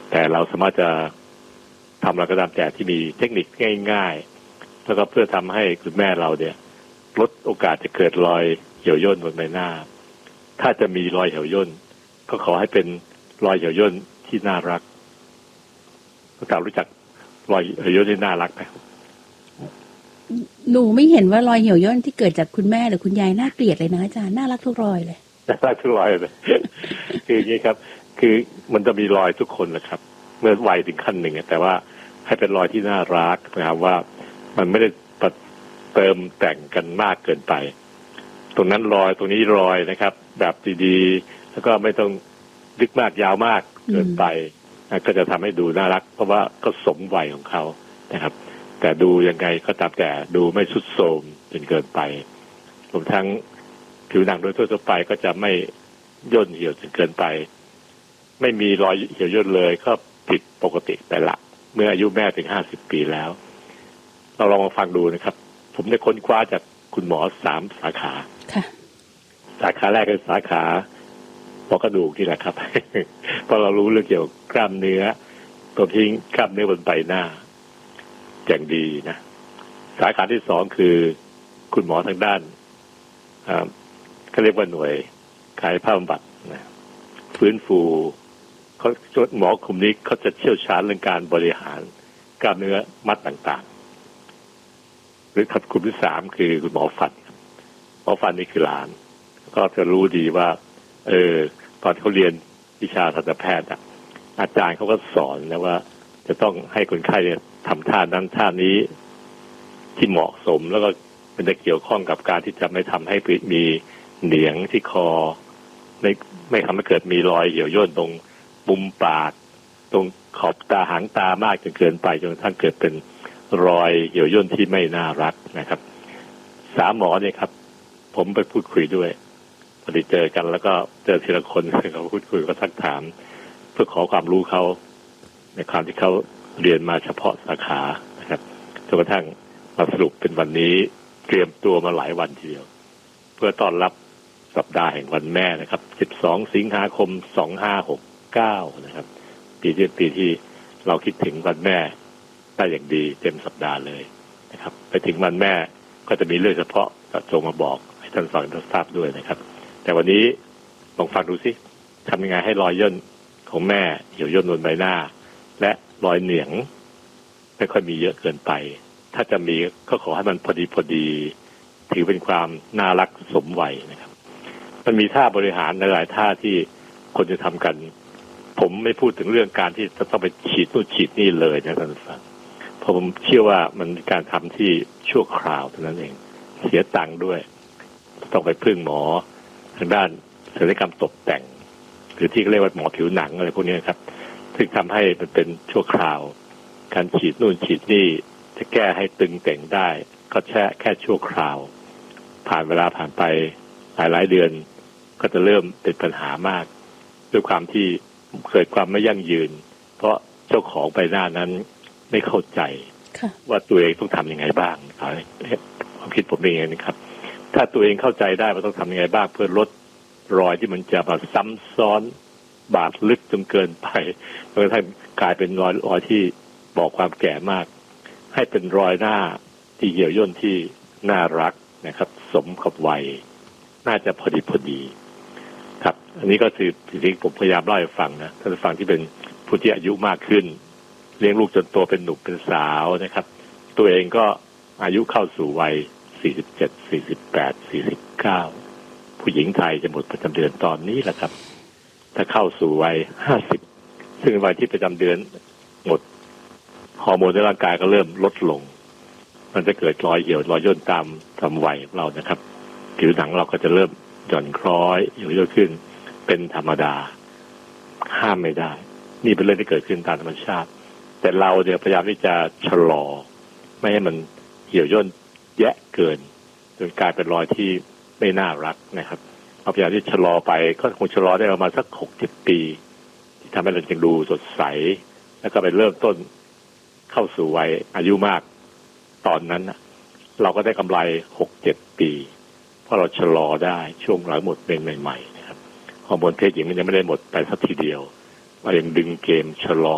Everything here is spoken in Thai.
แต่เราสามารถจะทำอะไรก็ตามแต่ที่มีเทคนิคง่ายๆแล้วก็เพื่อทำให้คุณแม่เราเนี่ยลดโอกาสจะเกิดรอยเหี่ยวย่นบนใบหน้าถ้าจะมีรอยเหี่ยวย่นก็ขอให้เป็นรอยเหี่ยวย่นที่น่ารักคุณตารู้จักรอยเหี่ยวย่นที่น่ารักไหมหนูไม่เห็นว่ารอยเหี่ยวย่นที่เกิดจากคุณแม่หรือคุณยายน่าเกลียดเลยนะอาจารย์น่ารักทุกรอยเลยน่ารักทุกรอยเลย คืออย่างนี้ครับคือมันจะมีรอยทุกคนแหละครับเมื่อวัยถึงขั้นหนึ่งแต่ว่าให้เป็นรอยที่น่ารักนะครับว่ามันไม่ได้เติมแต่งกันมากเกินไปตรงนั้นรอยตรงนี้รอยนะครับแบบดีๆแล้วก็ไม่ต้องลึกมากยาวมากเกินไปก็จะทำให้ดูน่ารักเพราะว่าก็สมวัยของเขานะครับแต่ดูยังไงก็ตามแต่ดูไม่ทรุดโทรมจนเกินไปรวมทั้งผิวหนังโดยทั่วไปก็จะไม่ย่นเหี่ยวจนเกินไปไม่มีรอยเหี่ยวย่นเลยก็ผิดปกติไปละเมื่ออายุแม่ถึง50 ปีแล้วเราลองมาฟังดูนะครับผมได้ค้นคว้าจากคุณหมอ3 สาขาสาขาแรกคือสาขาหมอกระดูกนี่แหละครับ เพราะเรารู้เรื่องเกี่ยวกับกล้ามเนื้อตัวทิ้งกล้ามเนื้อบนใบหน้าอย่างดีนะสาขาที่2คือคุณหมอทางด้านเขาเรียกว่าหน่วยกายภาพบำบัดนะฟื้นฟูเขาหมอกลุ่มนี้เขาจะเชี่ยวชาญเรื่องการบริหารกล้ามเนื้อมัดต่างๆหรือกลุ่มที่3คือคุณหมอฟันหมอฟันนี่คือหลานก็จะรู้ดีว่าตอนเขาเรียนวิชาทันตแพทย์อาจารย์เขาก็สอนนะว่าจะต้องให้คนไข้เนี่ยทำท่านั้นท่านี้ที่เหมาะสมแล้วก็มันจะเกี่ยวข้องกับการที่จะไม่ทำให้มีเหนียงที่คอไม่ทำให้เกิดมีรอยเหี่ยวย่นตรงมุมปากตรงขอบตาหางตามากจนเกินไปจนกระทั่งเกิดเป็นรอยเหี่ยวย่นที่ไม่น่ารักนะครับ3 หมอเนี่ยครับผมไปพูดคุยด้วยพอดีเจอกันแล้วก็เจอทีละคนเขาพูดคุยก็ทักถามเพื่อขอความรู้เขาในความที่เขาเรียนมาเฉพาะสาขานะครับจนกระทั่งมาสรุปเป็นวันนี้เตรียมตัวมาหลายวันทีเดียวเพื่อต้อนรับสัปดาห์แห่งวันแม่นะครับ12 สิงหาคม 2569นะครับปีที่เราคิดถึงวันแม่ได้อย่างดีเต็มสัปดาห์เลยนะครับไปถึงวันแม่ก็จะมีเรื่องเฉพาะจงมาบอกให้ท่านฟังท่านทราบด้วยนะครับแต่วันนี้ลองฟังดูสิทำยังไงให้รอยย่นของแม่เหี่ยวย่นบนใบหน้าและรอยเหนียงไม่ค่อยมีเยอะเกินไปถ้าจะมีก็ขอให้มันพอดีถือเป็นความน่ารักสมวัยนะครับมันมีท่าบริหารหลายท่าที่คนจะทำกันผมไม่พูดถึงเรื่องการที่จะต้องไปฉีดนู่นฉีดนี่เลยนะท่านผู้ฟังเพราะผมเชื่อว่ามันเป็นการทำที่ชั่วคราวเท่านั้นเองเสียตังค์ด้วยต้องไปพึ่งหมอทางด้านศัลยกรรมตกแต่งหรือที่เรียกว่าหมอผิวหนังอะไรพวกนี้ครับซึ่งทำให้มันเป็นชั่วคราวการฉีดนู่นฉีดนี่จะแก้ให้ตึงแต่งได้ก็แค่ชั่วคราวผ่านเวลาผ่านไปหลายเดือนก็จะเริ่มเป็นปัญหามากด้วยความที่เกิดความไม่ยั่งยืนเพราะเจ้าของใบหน้านั้นไม่เข้าใจว่าตัวเองต้องทำยังไงบ้างความคิดผมเป็นอย่างนี้ครับถ้าตัวเองเข้าใจได้ว่าต้องทำยังไงบ้างเพื่อลดรอยที่มันจะมาซ้ำซ้อนบาดลึกจนเกินไปจนกระทั่งกลายเป็นรอยที่บอกความแก่มากให้เป็นรอยหน้าที่เหี่ยวย่นที่น่ารักนะครับสมกับวัยน่าจะพอดีครับอันนี้ก็คือสิ่งที่ผมพยายามเล่าให้ฟังนะท่านผู้ฟังที่เป็นผู้ที่อายุมากขึ้นเลี้ยงลูกจนโตเป็นหนุ่มเป็นสาวนะครับตัวเองก็อายุเข้าสู่วัย47 48 49ผู้หญิงไทยจะหมดประจำเดือนตอนนี้แหละครับถ้าเข้าสู่วัย50ซึ่งวัยที่ประจำเดือนหมดฮอร์โมนในร่างกายก็เริ่มลดลงมันจะเกิดรอยเหี่ยวรอยย่นตามวัยของเรานะครับผิวหนังเราก็จะเริ่มหย่อนคล้อยเหี่ยวย่นขึ้นเป็นธรรมดาห้ามไม่ได้นี่เป็นเรื่องที่เกิดขึ้นตามธรรมชาติแต่เราเนี่ยพยายามที่จะชะลอไม่ให้มันเหี่ยวย่นแยะเกินจนกลายเป็นรอยที่ไม่น่ารักนะครับเอาพยายามที่ชะลอไปก็คงชะลอได้ประมาณสัก60 ปีที่ทำให้เรายังดูสดใสแล้วก็ไปเริ่มต้นเข้าสู่วัยอายุมากตอนนั้นเราก็ได้กำไร 6-7 ปีเพราะเราชะลอได้ช่วงหลังหมดเป็นใหม่ๆนะครับฮอร์โมนเพศหญิงมันยังไม่ได้หมดไปสักทีเดียวมันยังดึงเกมชะลอ